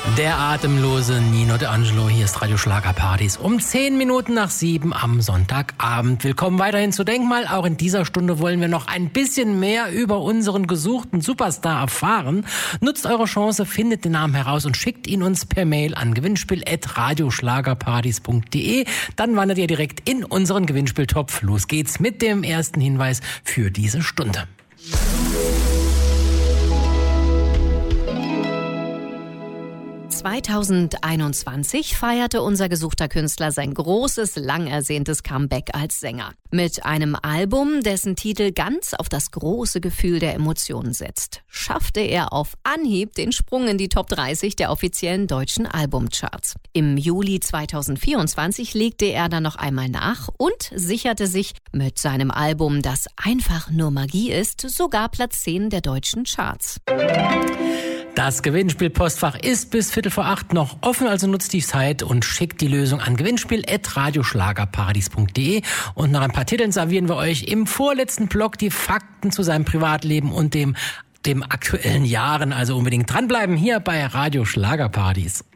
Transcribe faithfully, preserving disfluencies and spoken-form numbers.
Der atemlose Nino D'Angelo, hier ist Radio Schlagerpartys um zehn Minuten nach sieben am Sonntagabend. Willkommen weiterhin zu Denkmal. Auch in dieser Stunde wollen wir noch ein bisschen mehr über unseren gesuchten Superstar erfahren. Nutzt eure Chance, findet den Namen heraus und schickt ihn uns per Mail an gewinnspiel at radioschlagerpartys punkt de. Dann wandert ihr direkt in unseren Gewinnspieltopf. Los geht's mit dem ersten Hinweis für diese Stunde. zweitausendeinundzwanzig feierte unser gesuchter Künstler sein großes, lang ersehntes Comeback als Sänger. Mit einem Album, dessen Titel ganz auf das große Gefühl der Emotionen setzt, schaffte er auf Anhieb den Sprung in die Top dreißig der offiziellen deutschen Albumcharts. Im Juli zweitausendvierundzwanzig legte er dann noch einmal nach und sicherte sich mit seinem Album, das einfach nur Magie ist, sogar Platz zehn der deutschen Charts. Das Gewinnspiel-Postfach ist bis Viertel vor acht noch offen, also nutzt die Zeit und schickt die Lösung an gewinnspiel at radioschlagerpartys punkt de. Und nach ein paar Titeln servieren wir euch im vorletzten Block die Fakten zu seinem Privatleben und dem, dem aktuellen Jahren. Also unbedingt dranbleiben hier bei Radio Schlagerpartys.